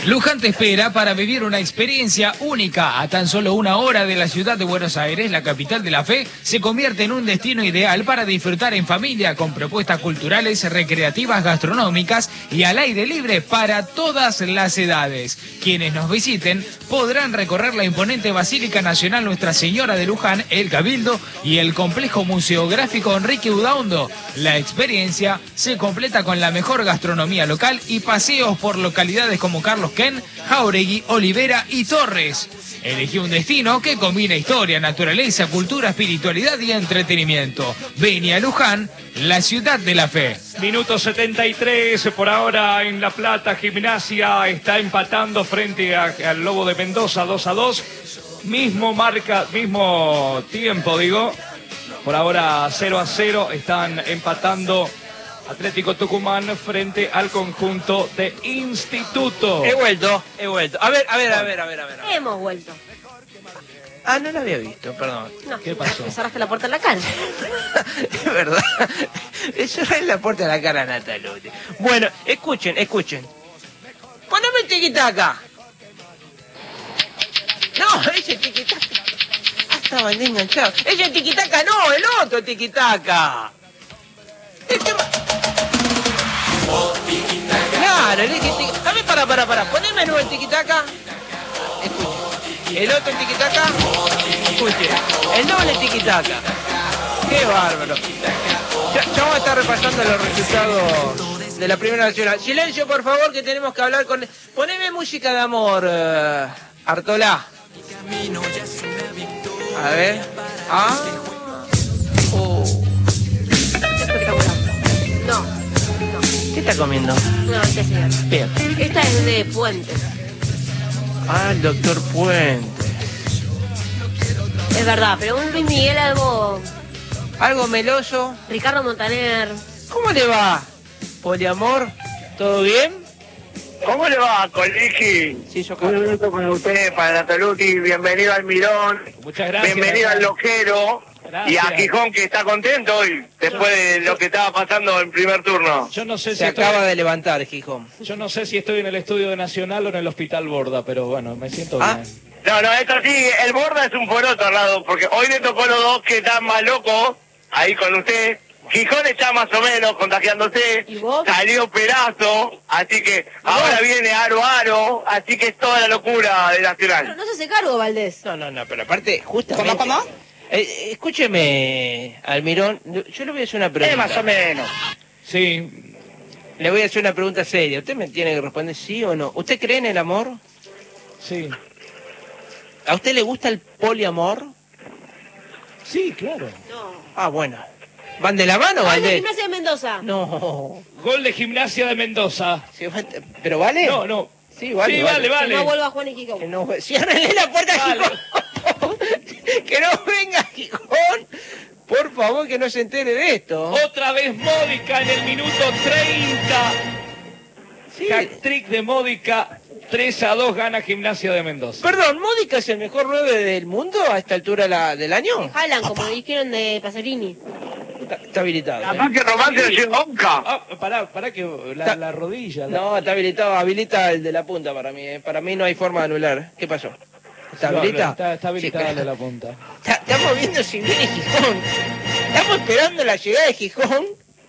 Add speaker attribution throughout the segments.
Speaker 1: Luján te espera para vivir una experiencia única. A tan solo 1 hora de la ciudad de Buenos Aires, la capital de la fe, se convierte en un destino ideal para disfrutar en familia con propuestas culturales, recreativas, gastronómicas y al aire libre para todas las edades. Quienes nos visiten podrán recorrer la imponente Basílica Nacional Nuestra Señora de Luján, el Cabildo y el complejo museográfico Enrique Udaondo. La experiencia se completa con la mejor gastronomía local y paseos por localidades como Carlos Ken, Jáuregui, Olivera y Torres. Elegí un destino que combina historia, naturaleza, cultura, espiritualidad y entretenimiento. Vení a Luján, la ciudad de la fe.
Speaker 2: Minuto 73, por ahora en La Plata, Gimnasia está empatando frente al Lobo de Mendoza, 2-2. Mismo tiempo, digo. Por ahora 0-0, están empatando Atlético Tucumán frente al conjunto de Instituto.
Speaker 3: He vuelto. A ver.
Speaker 4: Hemos vuelto.
Speaker 3: Ah, no lo había visto, perdón.
Speaker 4: No,
Speaker 2: ¿Qué pasó?
Speaker 4: me cerraste la puerta en la cara.
Speaker 3: Es verdad. Eso es la puerta de la cara, Natalote. Bueno, escuchen. Poneme el tiquitaca. No, ese tiquitaca. Ah, estaban enganchados. Ese tiquitaca no, el otro tiquitaca. Claro, el tiquitaca. A ver, para. Poneme nuevo el tiquitaca. Escuchen. El otro tiquitaca. Escuchen. El doble tiquitaca. Qué bárbaro. Ya vamos a estar repasando los resultados de la Primera Nacional. Silencio, por favor, que tenemos que hablar con... Poneme música de amor, Artolá. A ver.
Speaker 4: Espectacular. No.
Speaker 3: ¿Qué está comiendo?
Speaker 4: No, este señor.
Speaker 3: Bien.
Speaker 4: Esta es de Puentes.
Speaker 3: Ah, el doctor Puente.
Speaker 4: Es verdad, pero un Luis Miguel
Speaker 3: Algo meloso.
Speaker 4: Ricardo Montaner.
Speaker 3: ¿Cómo le va? Poliamor, ¿todo bien?
Speaker 5: ¿Cómo le va, Colegi?
Speaker 3: Sí, yo
Speaker 5: Un minuto con usted, para Nataluti. Bienvenido al Mirón.
Speaker 2: Muchas gracias.
Speaker 5: Bienvenido al Lojero.
Speaker 2: Gracias.
Speaker 5: Y a Gijón, que está contento hoy, después de lo que estaba pasando en primer turno.
Speaker 2: Yo no sé
Speaker 3: Se acaba de levantar, Gijón.
Speaker 2: Yo no sé si estoy en el estudio de Nacional o en el Hospital Borda, pero bueno, me siento bien.
Speaker 5: No, esto sí, el Borda es un poroto al lado, porque hoy le tocó los dos que están más locos, ahí con usted. Gijón está más o menos contagiándose,
Speaker 4: ¿Y vos?
Speaker 5: salió Perazo, así que ahora viene Aro, así que es toda la locura de
Speaker 4: Pero
Speaker 5: Nacional.
Speaker 4: no se hace cargo, Valdés.
Speaker 3: No, pero aparte, justamente... ¿Cómo? Escúcheme, Almirón, yo le voy a hacer una pregunta.
Speaker 5: Más o menos.
Speaker 2: Sí,
Speaker 3: Le voy a hacer una pregunta seria. Usted me tiene que responder sí o no. ¿Usted cree en el amor?
Speaker 2: sí.
Speaker 3: ¿A usted le gusta el poliamor?
Speaker 2: Sí, claro.
Speaker 4: No.
Speaker 3: Ah, bueno. ¿Van de la mano,
Speaker 4: ¡Ay, la
Speaker 3: Valdés?
Speaker 4: Gimnasia de Mendoza!
Speaker 3: No.
Speaker 2: Gol de Gimnasia de Mendoza.
Speaker 3: ¿Pero vale?
Speaker 2: No.
Speaker 3: Sí, vale.
Speaker 2: Sí, vale.
Speaker 4: Que no vuelva Juan y Gijón.
Speaker 3: Que no, ciérrenle la puerta a
Speaker 2: Vale.
Speaker 3: Gijón. Que no venga Gijón. Por favor, que no se entere de esto.
Speaker 2: Otra vez Módica en el minuto 30.
Speaker 3: Sí.
Speaker 2: Hat-trick de Módica. 3-2 gana Gimnasia de Mendoza.
Speaker 3: Perdón, ¿Módica es el mejor 9 del mundo a esta altura del año?
Speaker 4: Jalan, como dijeron de Pasolini.
Speaker 3: Está habilitado.
Speaker 5: Capaz que Román se lo lleva a Onca.
Speaker 2: Pará que la rodilla.
Speaker 3: No, está habilitado. Habilita el de la punta para mí. Para mí no hay forma de anular. ¿Qué pasó? ¿Está habilita?
Speaker 2: Está habilitada
Speaker 3: Sí,
Speaker 2: el de la punta.
Speaker 3: Estamos viendo si viene Gijón. Estamos esperando la llegada de Gijón.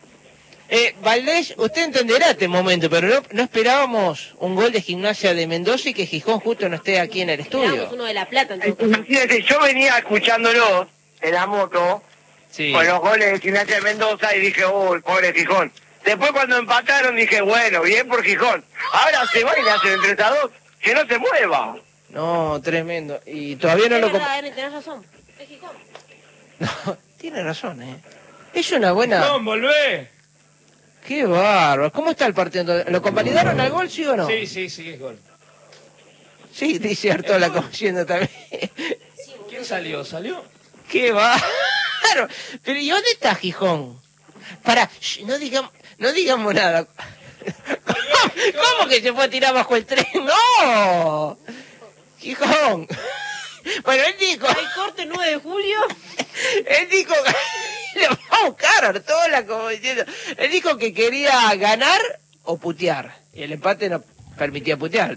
Speaker 3: Valdés, usted entenderá este momento, pero no esperábamos un gol de Gimnasia de Mendoza y que Gijón justo no esté aquí en el
Speaker 4: Esperamos
Speaker 3: estudio.
Speaker 4: uno de La Plata, entonces.
Speaker 5: Imagínate, yo venía escuchándolos en la moto
Speaker 3: Sí.
Speaker 5: con los goles de Gimnasia de Mendoza y dije, uy, pobre Gijón. Después cuando empataron dije, bueno, bien por Gijón. Ahora se va y le hacen el 3-2, que no se mueva.
Speaker 3: No, tremendo. Y todavía no
Speaker 4: Es
Speaker 3: lo...
Speaker 4: verdad, tenés razón. Es Gijón.
Speaker 3: No, tiene razón, Es una buena...
Speaker 2: ¡No, volvé!
Speaker 3: ¡Qué bárbaro! ¿Cómo está el partido? ¿Lo convalidaron al gol, sí o no?
Speaker 2: Sí, es gol.
Speaker 3: Sí, dice Artola como diciendo también.
Speaker 2: ¿Quién salió? ¿Salió?
Speaker 3: ¡Qué bárbaro! Pero ¿y dónde está Gijón? Pará, no digamos nada. ¿Cómo que se fue a tirar bajo el tren? ¡No! Gijón. Bueno, él dijo...
Speaker 4: ¿Hay corte 9 de julio?
Speaker 3: Él dijo... Lo va a buscar Artola como diciendo... Él dijo que quería ganar o putear. Y el empate no... permitía putear.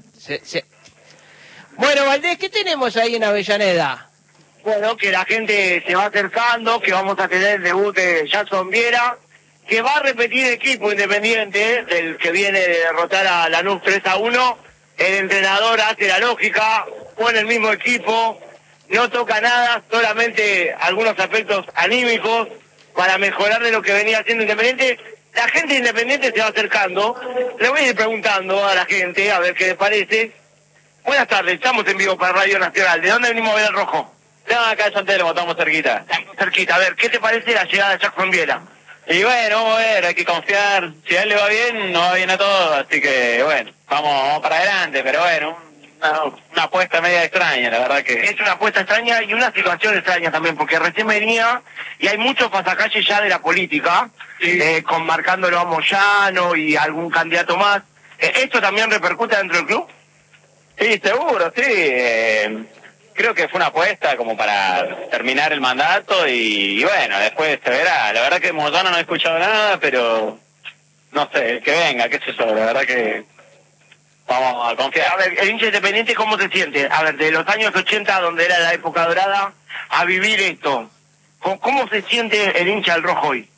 Speaker 3: Bueno, Valdés, ¿qué tenemos ahí en Avellaneda?
Speaker 5: Bueno, que la gente se va acercando, que vamos a tener el debut de Jackson Viera, que va a repetir equipo Independiente, del que viene de derrotar a Lanús 3-1. El entrenador hace la lógica, pone el mismo equipo, no toca nada, solamente algunos aspectos anímicos para mejorar de lo que venía haciendo Independiente. La gente de Independiente se va acercando, le voy a ir preguntando a la gente, a ver qué les parece. Buenas tardes, estamos en vivo para Radio Nacional. ¿De dónde venimos a ver el rojo?
Speaker 6: Acá de San Telmo, estamos cerquita.
Speaker 5: Estamos cerquita. A ver, ¿qué te parece la llegada de Jackson Viera?
Speaker 6: Y bueno, vamos a ver, hay que confiar. Si a él le va bien, nos va bien a todos. Así que, bueno, vamos para adelante. Pero bueno, una apuesta media extraña, la verdad que...
Speaker 5: Es una apuesta extraña y una situación extraña también, porque recién venía y hay muchos pasacalles ya de la política, sí. Con marcándolo a Moyano y algún candidato más. ¿Esto también repercute dentro del club?
Speaker 6: Sí, seguro, sí. Creo que fue una apuesta como para terminar el mandato y bueno, después se verá. La verdad que Moyano no he escuchado nada, pero no sé, que venga, qué sé yo, la verdad que vamos a confiar.
Speaker 5: A ver, el hincha Independiente, ¿cómo se siente? A ver, de los años 80, donde era la época dorada, a vivir esto. ¿Cómo se siente el hincha del rojo hoy?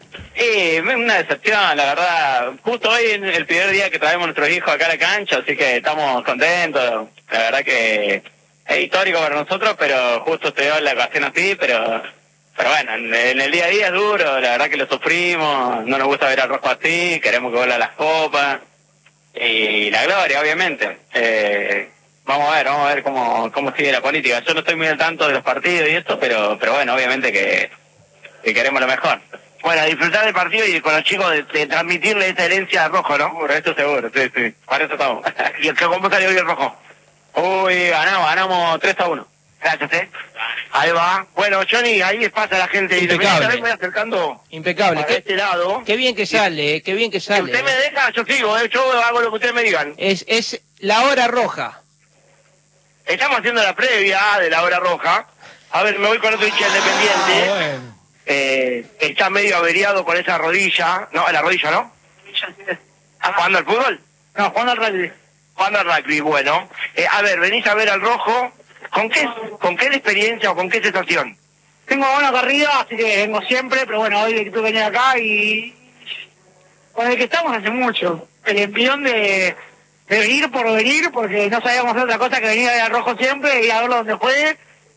Speaker 6: Una decepción, la verdad. Justo hoy es el primer día que traemos a nuestros hijos acá a la cancha, así que estamos contentos. La verdad que es histórico para nosotros, pero justo se dio la ocasión así, pero bueno, en el día a día es duro, la verdad que lo sufrimos, no nos gusta ver al rojo así, queremos que vuelva las copas, y la gloria, obviamente. Vamos a ver cómo sigue la política. Yo no estoy muy al tanto de los partidos y esto, pero bueno, obviamente que queremos lo mejor.
Speaker 5: Bueno, disfrutar del partido y con los chicos de transmitirle esa herencia al rojo, ¿no?
Speaker 6: Por eso seguro, sí, para eso estamos.
Speaker 5: ¿Y cómo salió hoy el rojo?
Speaker 6: Uy, ganamos 3-1.
Speaker 5: Gracias, Ahí va. Bueno, Johnny, ahí pasa la gente.
Speaker 3: Impecable.
Speaker 5: Y me voy acercando.
Speaker 3: Impecable.
Speaker 5: A este lado.
Speaker 3: Qué bien que sale, qué bien que sale.
Speaker 5: Si usted me deja, yo sigo, yo hago lo que ustedes me digan.
Speaker 3: Es la hora roja.
Speaker 5: Estamos haciendo la previa de la hora roja. A ver, me voy con otro hincha Independiente.
Speaker 3: Bueno.
Speaker 5: Está medio averiado con esa rodilla. No, la rodilla, ¿no? ¿Jugando al fútbol?
Speaker 7: No, jugando al rugby.
Speaker 5: Jugando al rugby, bueno. A ver, venís a ver al rojo. ¿Con qué experiencia o con qué sensación?
Speaker 7: Tengo una corrida, así que vengo siempre, pero bueno, hoy tuve que venir acá y... con el que estamos hace mucho. El envión de venir por venir, porque no sabíamos hacer otra cosa que venir a ver al rojo siempre y a verlo donde juegue.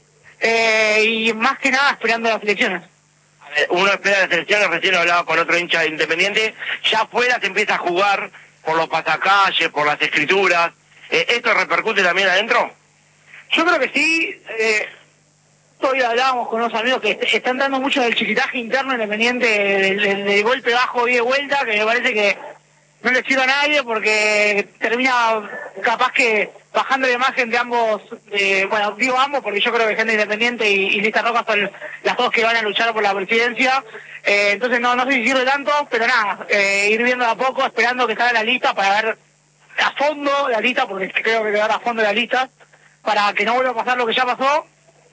Speaker 7: Y más que nada esperando las elecciones.
Speaker 5: Uno espera las elecciones, recién hablaba con otro hincha de Independiente, ya afuera se empieza a jugar por los pasacalles, por las escrituras. ¿Esto repercute también adentro?
Speaker 7: Yo creo que sí. Hoy hablábamos con unos amigos que están dando mucho del chiquitaje interno Independiente, del golpe bajo y de vuelta, que me parece que no le sirve a nadie porque termina capaz que bajando la imagen de ambos, bueno, digo ambos porque yo creo que Gente Independiente y Lista Roja son las dos que van a luchar por la presidencia, entonces no sé si sirve tanto, pero nada, ir viendo a poco, esperando que salga la lista para ver a fondo la lista, porque creo que quedar a fondo la lista, para que no vuelva a pasar lo que ya pasó,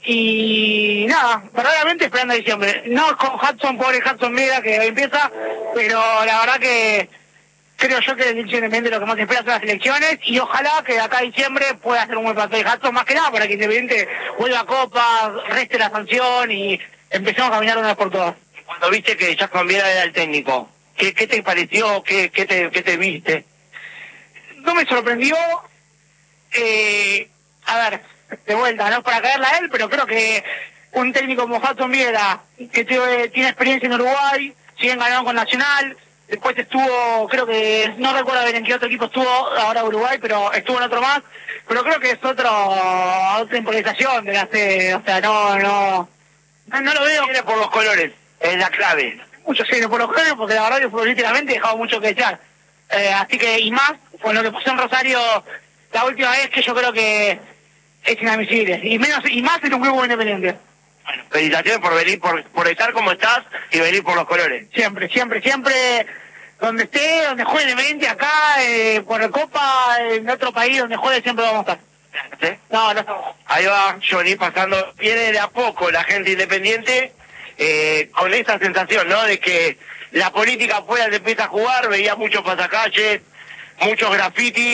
Speaker 7: y nada, verdaderamente esperando a diciembre, no con Hudson, pobre Hudson Meda que empieza, pero la verdad que creo yo que el Independiente lo que más espera son las elecciones y ojalá que de acá a diciembre pueda hacer un buen papel de Hudson, más que nada para que Independiente vuelva a Copa, reste la sanción y empecemos a caminar una vez por todas.
Speaker 5: Cuando viste que Jackson Viera era el técnico, ¿qué te pareció? ¿Qué te viste?
Speaker 7: No me sorprendió, a ver, de vuelta, no para caerla a él, pero creo que un técnico como Hudson Viera, que tiene experiencia en Uruguay, siguen ganando con Nacional. Después estuvo, creo que, no recuerdo bien en qué otro equipo estuvo ahora Uruguay, pero estuvo en otro más. Pero creo que es otra improvisación de la C, o sea, no lo veo.
Speaker 5: Viene por los colores, es la clave.
Speaker 7: Mucho viene por los colores porque la verdad que futbolísticamente dejaba mucho que echar. Así que, y más, con lo que pasó en Rosario la última vez, que yo creo que es inadmisible. Y más en un grupo Independiente.
Speaker 5: Bueno, felicitaciones por venir, por estar como estás y venir por los colores.
Speaker 7: Siempre, donde esté, donde juegue Independiente, acá, por la Copa, en otro país donde juegue, siempre vamos a estar.
Speaker 5: ¿Sí?
Speaker 7: No estamos.
Speaker 5: Ahí va Johnny pasando, viene de a poco la gente Independiente, con esa sensación, ¿no? De que la política afuera se empieza a jugar, veía muchos pasacalles, muchos grafitis,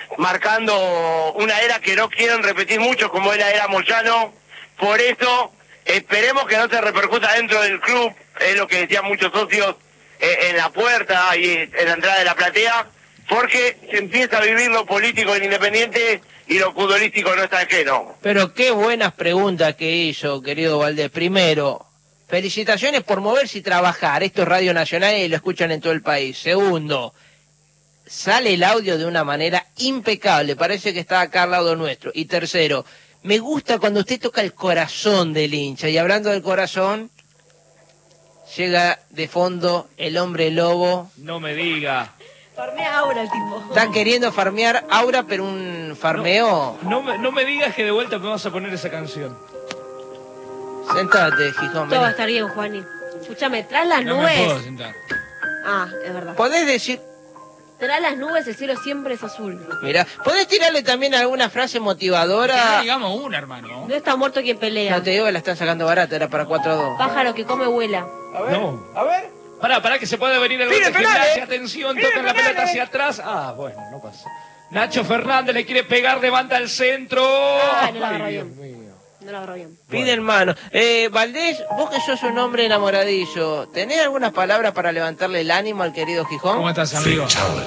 Speaker 5: marcando una era que no quieren repetir mucho como es la era Moyano. Por eso esperemos que no se repercuta dentro del club, es lo que decían muchos socios en la puerta y en la entrada de la platea, porque se empieza a vivir lo político en Independiente y lo futbolístico no está ajeno.
Speaker 3: Pero qué buenas preguntas que hizo, querido Valdés. Primero, felicitaciones por moverse y trabajar. Esto es Radio Nacional y lo escuchan en todo el país. Segundo, sale el audio de una manera impecable. Parece que está acá al lado nuestro. Y tercero, me gusta cuando usted toca el corazón del hincha. Y hablando del corazón, llega de fondo el hombre lobo.
Speaker 2: No me diga.
Speaker 4: Farmea Aura el tipo.
Speaker 3: Está queriendo farmear Aura, pero un farmeo...
Speaker 2: No me digas que de vuelta me vas a poner esa canción.
Speaker 3: Sentate, Gijón.
Speaker 4: Todo va a
Speaker 3: Vení.
Speaker 4: estar bien, Juani. Escúchame, tras las
Speaker 1: No me puedo
Speaker 4: nubes.
Speaker 1: sentar.
Speaker 4: Ah, es verdad.
Speaker 3: ¿Podés decir...
Speaker 4: Tras las nubes el cielo siempre es azul.
Speaker 3: Mira, ¿podés tirarle también alguna frase
Speaker 1: Que no
Speaker 3: motivadora?
Speaker 1: digamos una, hermano.
Speaker 4: No está muerto quien pelea.
Speaker 3: No te digo que la están sacando barata, era para 4-2.
Speaker 4: Pájaro que come vuela.
Speaker 3: A ver,
Speaker 2: No.
Speaker 3: a ver.
Speaker 2: Pará, que se puede venir el gol
Speaker 3: Pide
Speaker 2: de Gimnasia.
Speaker 3: penales.
Speaker 2: Atención,
Speaker 3: Pide
Speaker 2: tocan la
Speaker 3: penales.
Speaker 2: pelota hacia atrás. Ah, bueno, no pasa. Nacho Fernández le quiere pegar, levanta el centro.
Speaker 4: Ah, no la agarró
Speaker 2: Ay, Dios
Speaker 4: bien.
Speaker 2: mío.
Speaker 4: No lo agarró bien.
Speaker 3: Pide hermano. Valdés, vos que sos un hombre enamoradizo, ¿tenés algunas palabras para levantarle el ánimo al querido Gijón?
Speaker 1: ¿Cómo estás, amigo?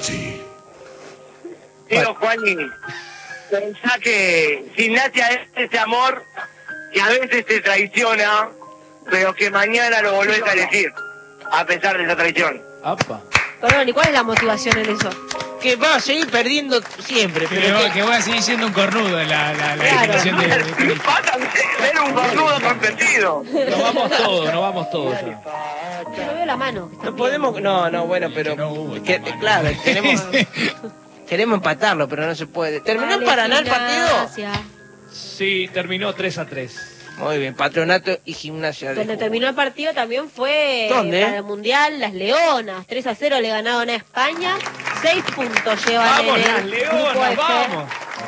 Speaker 5: Digo, Juani, pensá que Gimnasia es ese amor que a veces te traiciona, pero que mañana lo volvés a elegir, a pesar de esa traición.
Speaker 2: Apa.
Speaker 4: Perdón, ¿y cuál es la motivación en eso?
Speaker 3: Que va a seguir perdiendo siempre, pero
Speaker 1: Que voy a seguir siendo un cornudo en la
Speaker 4: Claro.
Speaker 1: definición de...
Speaker 5: Era un cornudo consentido.
Speaker 2: Nos vamos todos ya.
Speaker 4: Yo no veo la mano.
Speaker 3: no podemos... No, bueno, pero...
Speaker 1: no hubo
Speaker 3: que-
Speaker 1: mano.
Speaker 3: claro, queremos empatarlo, pero no se puede. ¿Terminó en Paraná el partido?
Speaker 4: Gimnasia.
Speaker 2: Sí, terminó 3-3.
Speaker 3: Muy bien, Patronato y Gimnasia de
Speaker 4: Donde
Speaker 3: Jujuy.
Speaker 4: terminó el partido también fue
Speaker 3: ¿Dónde?
Speaker 4: para el Mundial, las Leonas. 3-0 le ganaron a España. 6 puntos llevan
Speaker 2: ¡Vamos,
Speaker 4: en
Speaker 2: las
Speaker 4: el
Speaker 2: Leonas,
Speaker 4: grupo F.
Speaker 2: vamos!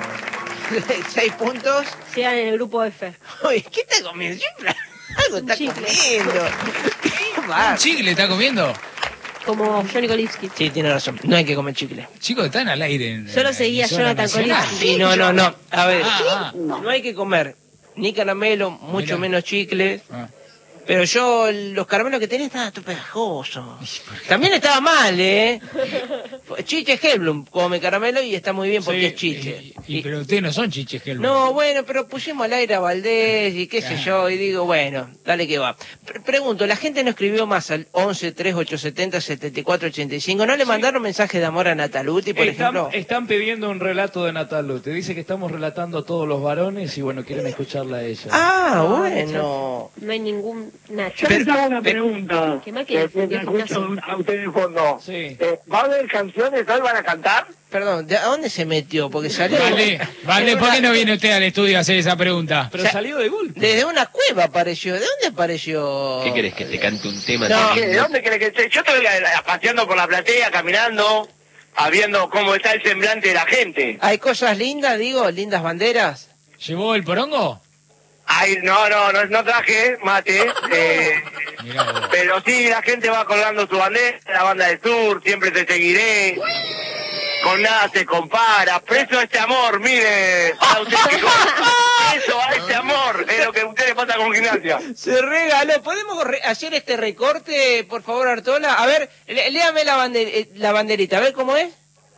Speaker 3: 6 puntos.
Speaker 4: Llegan en el grupo F.
Speaker 3: Uy, ¿qué está comiendo? Siempre algo está
Speaker 4: chicle.
Speaker 3: comiendo. Qué
Speaker 1: ¿Un
Speaker 3: bárbaro.
Speaker 1: chicle está comiendo?
Speaker 4: Como Johnny Kolipski.
Speaker 3: Sí, tiene razón. No hay que comer chicle.
Speaker 1: Chicos, están al aire.
Speaker 4: Yo lo seguía,
Speaker 1: emisora
Speaker 4: Jonathan
Speaker 1: nacional.
Speaker 4: Kolipski.
Speaker 3: Sí, no. A ver,
Speaker 1: Ah,
Speaker 3: no hay que comer ni caramelo, mucho
Speaker 1: Mirá.
Speaker 3: menos chicles.
Speaker 1: ah.
Speaker 3: Pero yo, los caramelos que tenía estaban pegajosos. También estaba mal, ¿eh? Chiche Hellblum come caramelo y está muy bien porque
Speaker 2: Sí,
Speaker 3: es chiche.
Speaker 1: Pero ustedes no son chiches, Helmut.
Speaker 3: No, bueno, pero pusimos al aire a Valdés y qué sé yo, y digo, bueno, dale que va. Pregunto, la gente no escribió más al 11 3870 7485, ¿no le mandaron mensaje de amor a Nataluti, por ejemplo?
Speaker 2: Están pidiendo un relato de Natalu. Te dice que estamos relatando a todos los varones y bueno, quieren escucharla a ella.
Speaker 3: Ah, bueno.
Speaker 4: No hay ningún Nacho.
Speaker 5: Yo les hago una pregunta.
Speaker 4: Qué mal que defendió el gimnasio.
Speaker 5: a ustedes de fondo.
Speaker 2: Sí.
Speaker 5: ¿Va a haber canciones? ¿Hoy van a cantar?
Speaker 3: Perdón, ¿de dónde se metió? Porque salió...
Speaker 1: Vale, ¿por qué no viene usted al estudio a hacer esa pregunta?
Speaker 2: Pero
Speaker 3: Ya-
Speaker 2: salió de golpe.
Speaker 3: Desde una cueva apareció. ¿De dónde apareció?
Speaker 8: ¿Qué querés que te cante un tema?
Speaker 3: No.
Speaker 8: tan
Speaker 5: ¿De
Speaker 8: lindo?
Speaker 5: dónde crees que esté? Yo estoy paseando por la platea, caminando, viendo cómo está el semblante de la gente.
Speaker 3: ¿Hay cosas lindas, digo? ¿Lindas banderas?
Speaker 1: ¿Llevó el porongo?
Speaker 5: Ay, no traje mate,
Speaker 1: Mirá vos.
Speaker 5: pero sí, la gente va colgando su bandera, la banda del sur, siempre te seguiré, con nada se compara, preso a este amor, mire, para usted, chicos, preso a este amor, es lo que a ustedes pasa con Gimnasia.
Speaker 3: Se regaló. ¿Podemos hacer este recorte, por favor, Artola? A ver, léame la banderita, a ver cómo es.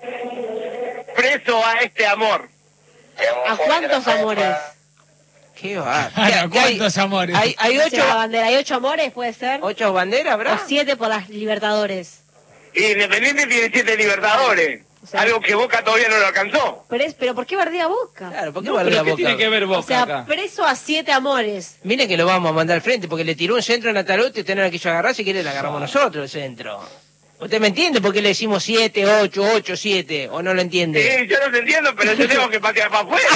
Speaker 5: Preso a este amor.
Speaker 4: ¿A cuántos amores?
Speaker 3: Qué va.
Speaker 1: ¿A cuántos amores?
Speaker 3: Hay
Speaker 4: No sé, la
Speaker 3: ocho,
Speaker 4: bandera. ¿Hay 8 amores? Puede ser.
Speaker 3: 8 banderas,
Speaker 4: O
Speaker 3: ¿verdad?
Speaker 4: 7 por las Libertadores.
Speaker 5: Independiente tiene 7 Libertadores,
Speaker 4: sea,
Speaker 5: algo que Boca todavía no lo alcanzó.
Speaker 4: Pero ¿por qué bardea Boca?
Speaker 3: Claro, ¿por qué
Speaker 2: No,
Speaker 3: guardé
Speaker 2: pero
Speaker 3: la
Speaker 2: ¿qué
Speaker 3: boca?
Speaker 2: tiene que ver Boca
Speaker 4: O sea,
Speaker 2: acá?
Speaker 4: preso a 7 amores.
Speaker 3: Miren que lo vamos a mandar al frente, porque le tiró un centro a Nataluti y usted no la quiso agarrar, si quiere la agarramos nosotros el centro. ¿Usted me entiende por qué le decimos 7, 8, 8, 7? ¿O no lo entiende?
Speaker 5: Sí, yo no te entiendo, pero yo tengo que patear para afuera.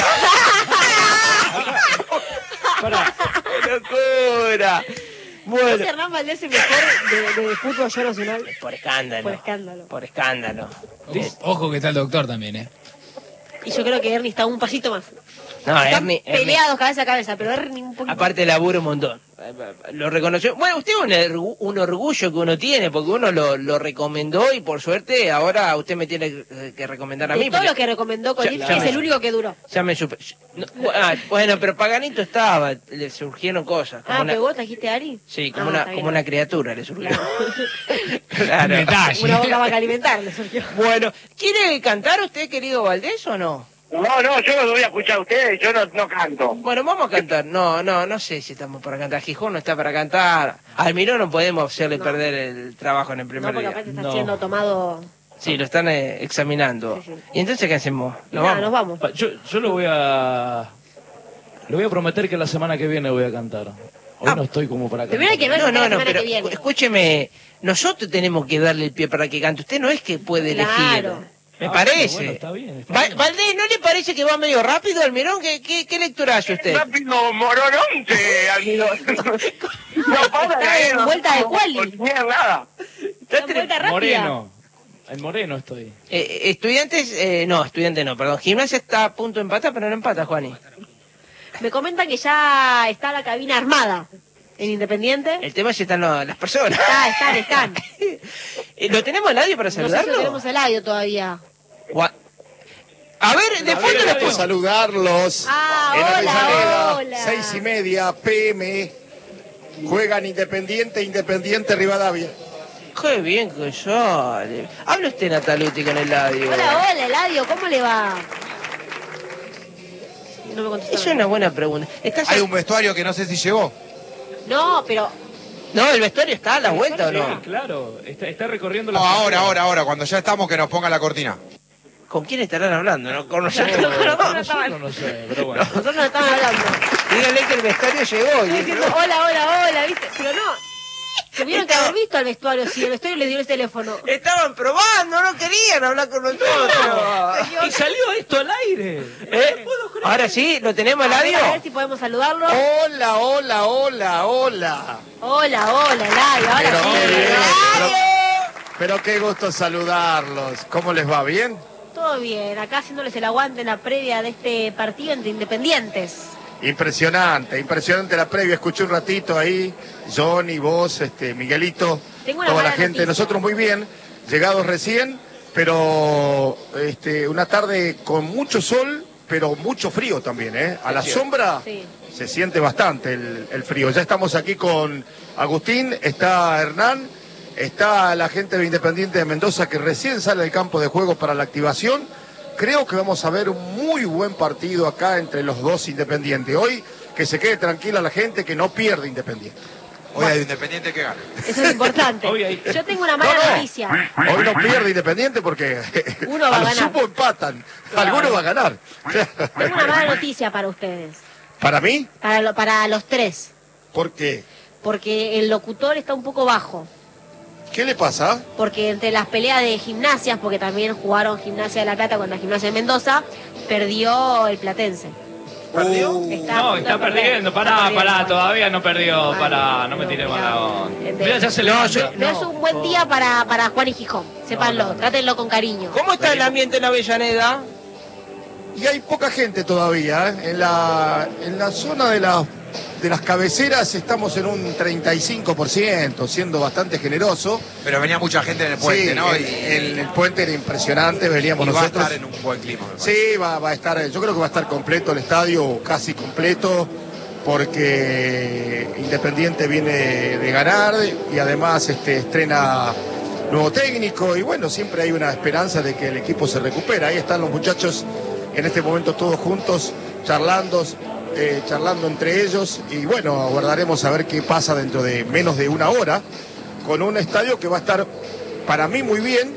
Speaker 2: Pará.
Speaker 3: ¡Qué locura! Bueno,
Speaker 4: ¿Es Hernán Valdés el mejor de fútbol ya nacional?
Speaker 3: por escándalo.
Speaker 4: Por escándalo.
Speaker 3: Por escándalo.
Speaker 1: Ojo que está el doctor también, ¿eh?
Speaker 4: Y yo creo que Ernie está un pasito más.
Speaker 3: No,
Speaker 4: Están
Speaker 3: Ernie,
Speaker 4: peleados cabeza a cabeza, pero Ernie un poquito.
Speaker 3: aparte labura un montón. lo reconoció. Bueno, usted es un orgullo que uno tiene, porque uno lo recomendó y por suerte ahora usted me tiene que recomendar a mí.
Speaker 4: De todo lo que recomendó Colín, es el único que duró.
Speaker 3: Ya me supe. Bueno, pero Paganito estaba, le surgieron cosas.
Speaker 4: ¿Pero vos trajiste a Ari?
Speaker 3: Sí, como una criatura le surgió.
Speaker 1: Claro.
Speaker 4: Una boca para alimentar le surgió.
Speaker 3: Bueno, ¿quiere cantar usted, querido Valdés, o no?
Speaker 5: No, yo los voy a escuchar a ustedes, yo no canto.
Speaker 3: Bueno, vamos a cantar. No sé si estamos para cantar. Gijón no está para cantar. Almirón no podemos hacerle perder el trabajo en el primer
Speaker 4: porque
Speaker 3: día.
Speaker 4: aparte está siendo tomado...
Speaker 3: Sí, lo están examinando.
Speaker 4: Sí.
Speaker 3: ¿Y entonces qué hacemos?
Speaker 4: Nos vamos.
Speaker 2: Yo le voy a prometer que la semana que viene voy a cantar. Hoy no estoy como para cantar.
Speaker 4: Primero hay que ver la semana
Speaker 3: pero
Speaker 4: que viene.
Speaker 3: escúcheme, nosotros tenemos que darle el pie para que cante. Usted no es que puede elegir. Me parece.
Speaker 2: Bueno, está bien.
Speaker 3: Valdés, ¿no le parece que va medio rápido, Almirón? ¿Qué lectura hace usted?
Speaker 5: Rápido morononte, Almirón.
Speaker 4: Está en vuelta de quali.
Speaker 5: No nada.
Speaker 4: Está en vuelta rápida.
Speaker 2: Moreno. En Moreno estoy.
Speaker 3: Estudiantes no, perdón. Gimnasia está a punto de empatar, pero no empata, Juani.
Speaker 4: Me comentan que ya está la cabina armada en Independiente.
Speaker 3: El tema es si están las personas.
Speaker 4: Están.
Speaker 3: ¿Lo tenemos al audio para
Speaker 4: No sé si
Speaker 3: saludarlo?
Speaker 4: lo tenemos el audio todavía.
Speaker 3: A ver, de fondo
Speaker 2: lo
Speaker 8: Por saludarlos. En
Speaker 4: Hola.
Speaker 8: Avellaneda, 6:30 p.m. Juegan Independiente Rivadavia.
Speaker 3: Qué bien que sale. Habla usted, Nataluti, con el audio.
Speaker 4: Hola, Eladio, ¿cómo le va? No me contestó.
Speaker 3: Es una buena pregunta.
Speaker 9: Hay un vestuario que no sé si llegó.
Speaker 4: No, pero...
Speaker 3: No, el vestuario está a la vuelta, ¿o no?
Speaker 2: Sí, claro. Está recorriendo la...
Speaker 9: No, ahora, cuando ya estamos que nos ponga la cortina.
Speaker 3: ¿Con quién estarán hablando? ¿No? Con nosotros.
Speaker 2: Nosotros no sé, pero bueno.
Speaker 4: Nosotros no estamos hablando.
Speaker 3: Díganle que el vestuario llegó.
Speaker 4: Estoy diciendo hola, ¿viste? Pero no. Tuvieron que haber visto al vestuario, si el vestuario les dio el teléfono.
Speaker 3: Estaban probando, no querían hablar con nosotros.
Speaker 2: Y salió esto al aire.
Speaker 3: Ahora sí, ¿lo tenemos al audio?
Speaker 4: A ver si podemos saludarlo.
Speaker 8: Hola.
Speaker 4: Hola, Eladio, ahora
Speaker 8: Pero
Speaker 4: sí.
Speaker 8: qué bien,
Speaker 4: Eladio.
Speaker 8: pero qué gusto saludarlos. ¿Cómo les va? ¿Bien?
Speaker 4: Todo bien, acá haciéndoles el aguante en la previa de este partido entre Independientes.
Speaker 8: Impresionante la previa. Escuché un ratito ahí, Johnny, vos, Miguelito,
Speaker 4: Tengo una
Speaker 8: toda la
Speaker 4: mala
Speaker 8: gente.
Speaker 4: noticia.
Speaker 8: Nosotros muy bien, llegados recién, pero una tarde con mucho sol, pero mucho frío también, ¿eh? A la sombra
Speaker 4: Sí.
Speaker 8: se siente bastante el frío. Ya estamos aquí con Agustín, está Hernán, está la gente de Independiente de Mendoza que recién sale del campo de juego para la activación. Creo que vamos a ver un muy buen partido acá entre los dos Independientes. Hoy que se quede tranquila la gente, que no pierde Independiente.
Speaker 9: Hoy hay Independiente que gana.
Speaker 4: Eso es importante. Yo tengo una mala noticia.
Speaker 8: Hoy no pierde Independiente porque
Speaker 4: Uno va a
Speaker 8: al
Speaker 4: ganar.
Speaker 8: supo empatan. Alguno va a ganar.
Speaker 4: Tengo una mala noticia para ustedes.
Speaker 8: ¿Para mí?
Speaker 4: Para los tres.
Speaker 8: ¿Por qué?
Speaker 4: Porque el locutor está un poco bajo.
Speaker 8: ¿Qué le pasa?
Speaker 4: Porque entre las peleas de gimnasias, porque también jugaron Gimnasia de La Plata contra Gimnasia de Mendoza, perdió el Platense.
Speaker 8: ¿Perdió?
Speaker 2: No, está perdiendo. Pará, todavía no perdió. No me tiré mala onda. Mira, ya se levanta.
Speaker 4: No es un buen día para Juan y Gijón. Sépanlo, trátenlo con cariño.
Speaker 3: ¿Cómo está el ambiente en Avellaneda?
Speaker 8: Y hay poca gente todavía, ¿eh? En la zona de las cabeceras estamos en un 35%, siendo bastante generoso.
Speaker 9: Pero venía mucha gente en el puente,
Speaker 8: Sí,
Speaker 9: ¿no?
Speaker 8: el puente era impresionante, veníamos
Speaker 9: y va a
Speaker 8: nosotros.
Speaker 9: estar en un buen clima. me parece.
Speaker 8: Sí, va a estar, yo creo que va a estar completo el estadio, casi completo, porque Independiente viene de ganar y además estrena nuevo técnico y bueno, siempre hay una esperanza de que el equipo se recupera. Ahí están los muchachos en este momento todos juntos, charlando entre ellos y bueno, aguardaremos a ver qué pasa dentro de menos de una hora con un estadio que va a estar para mí muy bien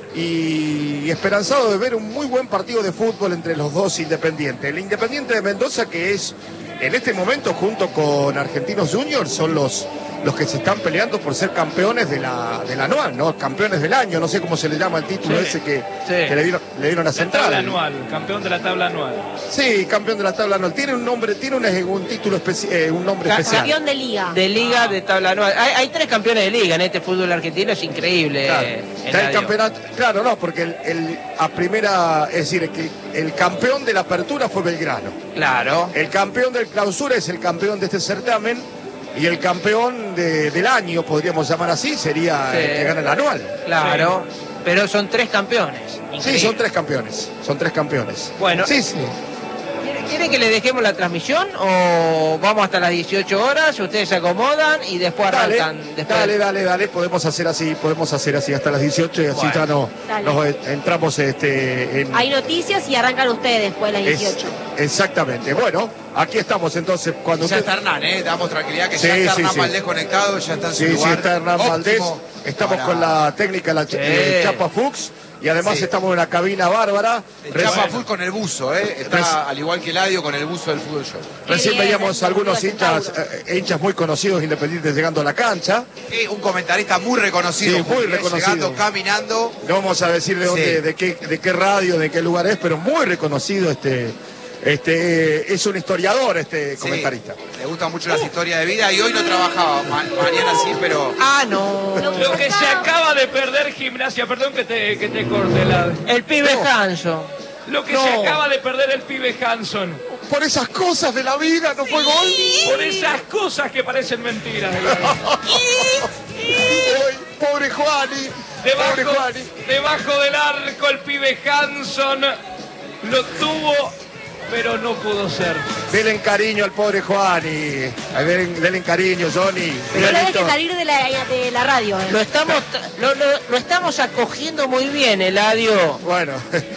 Speaker 8: y esperanzado de ver un muy buen partido de fútbol entre los dos Independientes. El Independiente de Mendoza, que es en este momento junto con Argentinos Juniors, son los que se están peleando por ser campeones del anual, ¿no? Campeones del año, no sé cómo se le llama el título ese que le dieron a
Speaker 2: La
Speaker 8: Central.
Speaker 2: tabla anual, campeón de la tabla anual.
Speaker 8: Sí, campeón de la tabla anual. Tiene un nombre, un título un nombre especial.
Speaker 4: Campeón de liga.
Speaker 3: De liga, de tabla anual. Hay 3 campeones de liga en este fútbol argentino, es increíble.
Speaker 8: Claro, está el campeonato, claro, no, porque es decir, que el campeón de la apertura fue Belgrano.
Speaker 3: Claro.
Speaker 8: El campeón del clausura es el campeón de este certamen Y el campeón del año, podríamos llamar así, sería
Speaker 3: Sí.
Speaker 8: el que gana el anual.
Speaker 3: Claro, pero son 3 campeones.
Speaker 8: Sí,
Speaker 3: Increíble.
Speaker 8: son 3 campeones. Son 3 campeones.
Speaker 3: Bueno.
Speaker 8: Sí, sí.
Speaker 3: ¿Quieren que le dejemos la transmisión o vamos hasta las 18 horas? Ustedes se acomodan y después
Speaker 8: Dale,
Speaker 3: arrancan. Después...
Speaker 8: dale. Podemos hacer así hasta las 18 y así
Speaker 3: Bueno.
Speaker 8: ya
Speaker 4: Dale.
Speaker 8: nos entramos en...
Speaker 4: Hay noticias y arrancan ustedes después de las 18.
Speaker 8: Exactamente. Bueno, aquí estamos entonces. Cuando
Speaker 9: Ya
Speaker 8: usted...
Speaker 9: está Hernán, damos tranquilidad que
Speaker 8: Sí,
Speaker 9: ya está
Speaker 8: sí,
Speaker 9: Hernán
Speaker 8: sí.
Speaker 9: Valdés conectado, ya está en su
Speaker 8: Sí,
Speaker 9: lugar.
Speaker 8: sí, está Hernán
Speaker 9: óptimo
Speaker 8: Valdés. Estamos
Speaker 9: para-
Speaker 8: con la técnica, la Chapa Fuchs. Y además
Speaker 9: Sí.
Speaker 8: estamos en una cabina bárbara.
Speaker 9: El Chapa Full con el buzo, está al igual que Eladio con el buzo del fútbol show.
Speaker 8: Recién
Speaker 4: bien,
Speaker 8: veíamos
Speaker 4: eso,
Speaker 8: algunos
Speaker 4: Diego
Speaker 8: hinchas muy conocidos independientes llegando a la cancha.
Speaker 9: Un comentarista muy reconocido,
Speaker 8: Sí, muy
Speaker 9: Juli,
Speaker 8: reconocido.
Speaker 9: llegando, caminando.
Speaker 8: No vamos a decir de dónde,
Speaker 9: Sí.
Speaker 8: de qué radio, de qué lugar es, pero muy reconocido es un historiador
Speaker 9: Sí,
Speaker 8: comentarista.
Speaker 9: le gustan mucho las historias de vida y hoy no trabajaba. Mañana sí, pero
Speaker 3: Ah, no.
Speaker 2: Lo que se acaba de perder Gimnasia, perdón que te corte la...
Speaker 3: El pibe Hanson.
Speaker 2: Lo que
Speaker 3: No.
Speaker 2: se acaba de perder el pibe Hanson.
Speaker 8: Por esas cosas de la vida no fue gol.
Speaker 2: Por esas cosas que parecen mentiras.
Speaker 8: Ay, pobre Juani. Pobre Juani.
Speaker 2: Debajo del arco el pibe Hanson lo tuvo, pero no pudo ser.
Speaker 8: Denle cariño al pobre Juani. Denle cariño, Johnny.
Speaker 4: No lo dejes
Speaker 8: Miguelito.
Speaker 4: salir de la radio.
Speaker 3: Lo estamos acogiendo muy bien, Eladio.
Speaker 8: Bueno,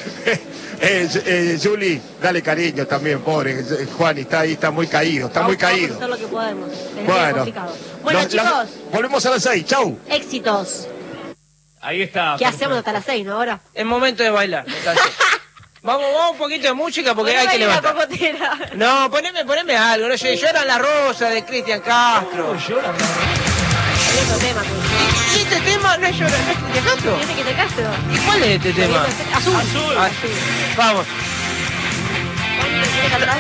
Speaker 8: Juli, dale cariño también, pobre. Juani está ahí, está muy caído, está muy
Speaker 4: Vamos a
Speaker 8: caído.
Speaker 4: hacer lo que podemos. Es
Speaker 8: Bueno,
Speaker 4: complicado. Bueno, chicos,
Speaker 8: volvemos a las 6, chau.
Speaker 4: éxitos.
Speaker 2: Ahí está.
Speaker 4: ¿Qué hacemos hasta las 6, no ahora?
Speaker 3: Es momento de bailar. me cansé. Vamos un poquito de música porque hay que
Speaker 4: Poneme la
Speaker 3: levantar.
Speaker 4: cocotera.
Speaker 3: No, poneme algo. No sé, lloran la rosa de Cristian Castro.
Speaker 4: Hay otro tema.
Speaker 3: ¿Y este tema no es llorar, no es Cristian Castro?
Speaker 4: ¿Viste que te Castro?
Speaker 3: ¿Y cuál es este tema?
Speaker 4: Azul.
Speaker 3: Azul. Vamos.
Speaker 4: Juani, ¿quieres cantar?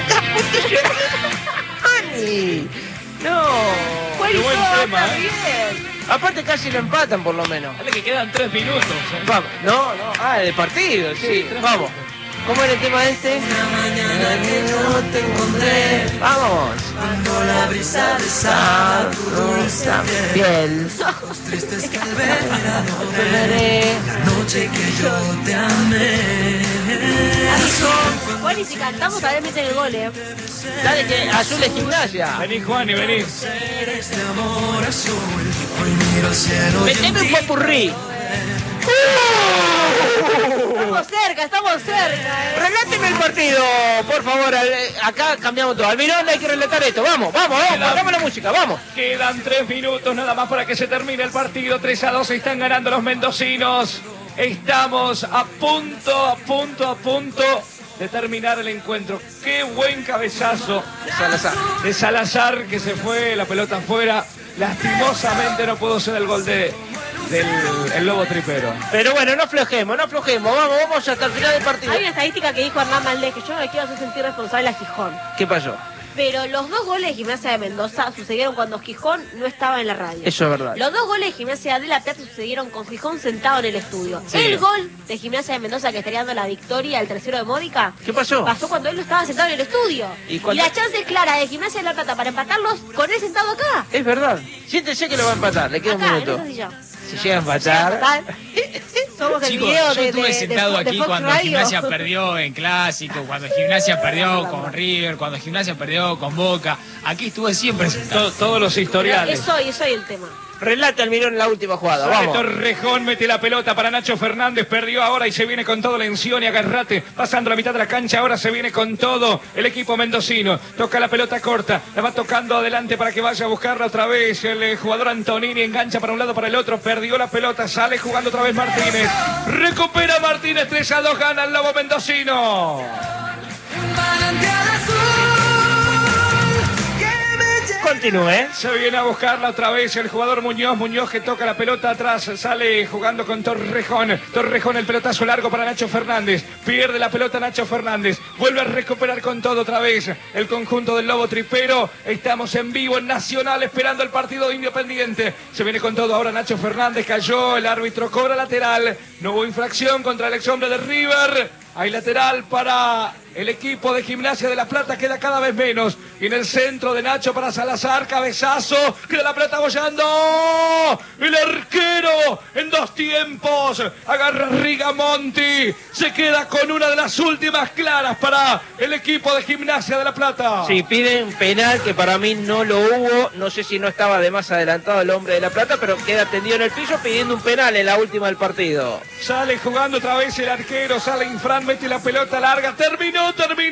Speaker 3: ¡Ani! No.
Speaker 2: Qué buen
Speaker 4: Juanito,
Speaker 2: tema,
Speaker 4: está bien.
Speaker 3: Aparte casi lo empatan por lo menos.
Speaker 2: Dale que quedan 3 minutos.
Speaker 3: Vamos. No. Ah, el partido, sí. Vamos. ¿Cómo era el tema este? Vamos.
Speaker 10: Bajo la brisa besar tu rosa
Speaker 3: Piel.
Speaker 10: tristes que al verano la noche que yo te amé.
Speaker 4: Juani, si cantamos, a ver meten el gol,
Speaker 3: Dale que Azul es Gimnasia.
Speaker 2: Vení, Juan, y vení.
Speaker 10: Este amor azul, hoy miro al cielo.
Speaker 3: Meteme un popurrí.
Speaker 4: Estamos cerca.
Speaker 3: Reláteme el partido, por favor. Acá cambiamos todo. Almirón, hay que relatar esto. Vamos, pongamos la música, vamos.
Speaker 2: Quedan 3 minutos nada más para que se termine el partido. 3-2 están ganando los mendocinos. Estamos a punto de terminar el encuentro. Qué buen cabezazo de Salazar que se fue, la pelota afuera. Lastimosamente no pudo ser el gol del Lobo Tripero.
Speaker 3: Pero bueno, no aflojemos. Vamos hasta el final del partido.
Speaker 4: Hay una estadística que dijo Hernán Valdés, que yo no le quiero hacer sentir responsable a Gijón.
Speaker 3: ¿Qué pasó?
Speaker 4: Pero los 2 goles de Gimnasia de Mendoza sucedieron cuando Gijón no estaba en la radio.
Speaker 3: Eso es verdad.
Speaker 4: Los 2 goles de Gimnasia de La Plata sucedieron con Gijón sentado en el estudio.
Speaker 3: Sí.
Speaker 4: El gol de Gimnasia de Mendoza que estaría dando la victoria al tercero de Módica.
Speaker 3: ¿Qué pasó?
Speaker 4: Pasó cuando él no estaba sentado en el estudio.
Speaker 3: ¿Y
Speaker 4: Y
Speaker 3: cuando-
Speaker 4: la chance es clara de Gimnasia de La Plata para empatarlos con él sentado acá.
Speaker 3: Es verdad. Siéntese que lo va a empatar. Le queda un
Speaker 4: Acá,
Speaker 3: minuto.
Speaker 4: en ese sillón.
Speaker 3: Si llega a empatar.
Speaker 4: Total. Somos el
Speaker 1: Chicos,
Speaker 4: video
Speaker 1: yo
Speaker 4: de,
Speaker 1: estuve
Speaker 4: de-
Speaker 1: sentado
Speaker 4: de
Speaker 1: aquí
Speaker 4: Fox
Speaker 1: cuando
Speaker 4: Radio.
Speaker 1: Gimnasia perdió en Clásico, cuando Gimnasia perdió con River, cuando Gimnasia perdió con Boca. Aquí estuve siempre sentado.
Speaker 2: Todos los
Speaker 4: Pero
Speaker 2: historiales.
Speaker 4: es hoy el tema.
Speaker 3: Relata Almirón en la última jugada.
Speaker 2: Sale
Speaker 3: Vamos.
Speaker 2: Torrejón, mete la pelota para Nacho Fernández, perdió ahora y se viene con todo Lencioni y Agarrate, pasando la mitad de la cancha, ahora se viene con todo el equipo mendocino, toca la pelota corta, la va tocando adelante para que vaya a buscarla otra vez, el jugador Antonini engancha para un lado, para el otro, perdió la pelota, sale jugando otra vez Martínez, recupera Martínez, 3-2, gana el Lobo Mendocino.
Speaker 3: Continúe.
Speaker 2: Se viene a buscarla otra vez el jugador Muñoz que toca la pelota atrás, sale jugando con Torrejón, el pelotazo largo para Nacho Fernández, pierde la pelota Nacho Fernández, vuelve a recuperar con todo otra vez el conjunto del Lobo Tripero, estamos en vivo en Nacional esperando el partido de Independiente, se viene con todo ahora Nacho Fernández, cayó, el árbitro cobra lateral, no hubo infracción contra el ex hombre de River. Hay lateral para el equipo de Gimnasia de La Plata, queda cada vez menos. Y en el centro de Nacho para Salazar, cabezazo, queda La Plata bollando. El arquero en 2 tiempos, agarra Rigamonti, se queda con una de las últimas claras para el equipo de Gimnasia de La Plata.
Speaker 3: Sí, piden penal que para mí no lo hubo, no sé si no estaba de más adelantado el hombre de La Plata, pero queda tendido en el piso pidiendo un penal en la última del partido.
Speaker 2: Sale jugando otra vez el arquero, sale Infran, mete la pelota larga, terminó.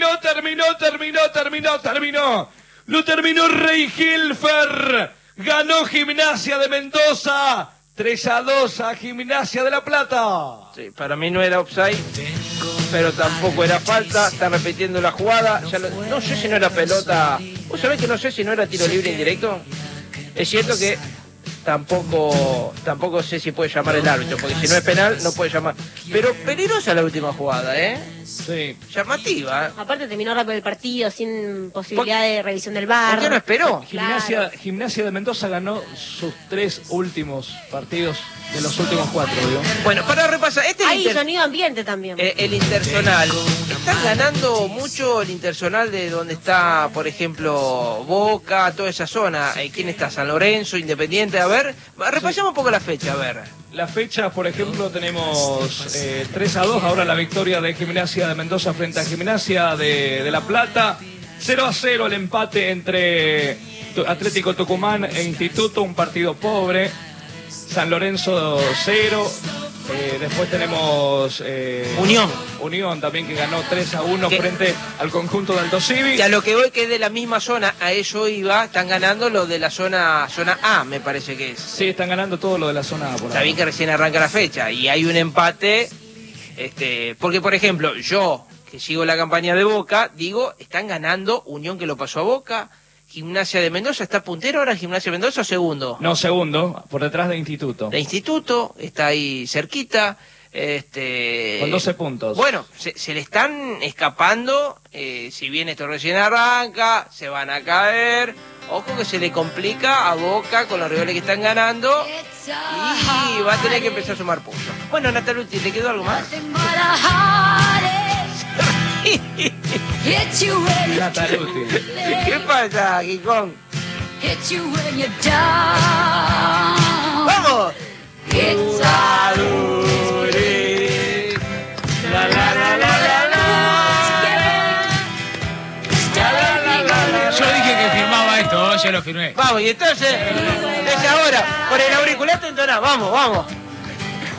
Speaker 2: Lo terminó Rey Hilfer. Ganó Gimnasia de Mendoza. 3-2 a Gimnasia de La Plata.
Speaker 3: Sí, para mí no era offside, pero tampoco era falta. Está repitiendo la jugada. No sé si no era pelota. ¿Vos sabés que no sé si no era tiro libre indirecto? Es cierto que tampoco sé si puede llamar el árbitro, porque si no es penal no puede llamar. Pero peligrosa la última jugada, ¿eh?
Speaker 2: Sí.
Speaker 3: Llamativa.
Speaker 4: Aparte terminó rápido el partido, sin posibilidad de revisión del VAR.
Speaker 3: ¿Por qué no esperó?
Speaker 2: Gimnasia de Mendoza ganó sus 3 últimos partidos de los últimos 4, ¿vio?
Speaker 3: Bueno, para repasar,
Speaker 4: Hay sonido ambiente también.
Speaker 3: El Intersonal. Están ganando mucho el Intersonal de donde está, por ejemplo, Boca, toda esa zona. ¿Quién está? San Lorenzo, Independiente. A ver, repasemos un poco la fecha, a ver.
Speaker 2: La fecha, por ejemplo, tenemos 3-2, ahora la victoria de Gimnasia de Mendoza frente a Gimnasia de La Plata. 0-0 el empate entre Atlético Tucumán e Instituto, un partido pobre. San Lorenzo 0. Después tenemos Unión también, que ganó 3-1 frente al conjunto de Alto Civi.
Speaker 3: Y a lo que voy, que es de la misma zona, a eso iba, están ganando lo de la zona A, me parece que es.
Speaker 2: Sí, están ganando todo lo de la zona A.
Speaker 3: Está bien que recién arranca la fecha y hay un empate, porque por ejemplo, yo que sigo la campaña de Boca, digo, están ganando Unión, que lo pasó a Boca. Gimnasia de Mendoza está puntero ahora, Gimnasia de Mendoza, segundo.
Speaker 2: No, segundo, por detrás de Instituto.
Speaker 3: De Instituto, está ahí cerquita.
Speaker 2: Con 12 puntos.
Speaker 3: Bueno, se le están escapando, si bien esto recién arranca, se van a caer. Ojo que se le complica a Boca con los rivales que están ganando y va a tener que empezar a sumar puntos. Bueno, Nataluti, ¿te quedó algo más? ¿Qué pasa, Gijón? ¡Vamos!
Speaker 1: Yo dije que firmaba esto, yo lo firmé.
Speaker 3: Vamos, y entonces, es ahora, por el auricular te entonás, vamos.